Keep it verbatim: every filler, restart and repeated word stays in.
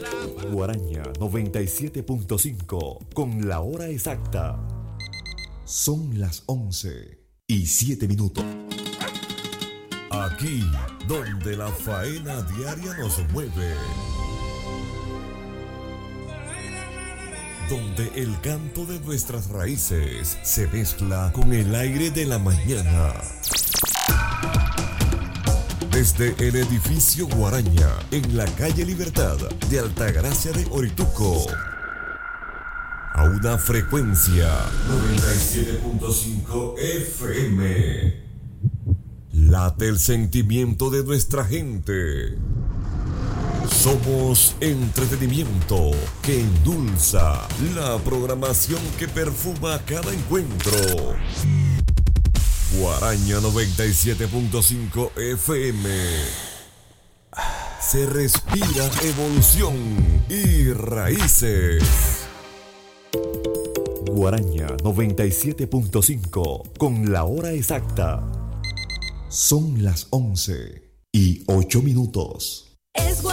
Guaraña noventa y siete punto cinco con la hora exacta. Son las once y siete minutos. Aquí donde la faena diaria nos mueve. Donde el canto de nuestras raíces se mezcla con el aire de la mañana. Desde el edificio Guaraña, en la calle Libertad de Altagracia de Orituco, a una frecuencia noventa y siete punto cinco F M. Late el sentimiento de nuestra gente. Somos entretenimiento que endulza la programación que perfuma cada encuentro. Guaraña noventa y siete punto cinco F M. Se respira evolución y raíces. Guaraña noventa y siete punto cinco con la hora exacta. Son las once y ocho minutos. Es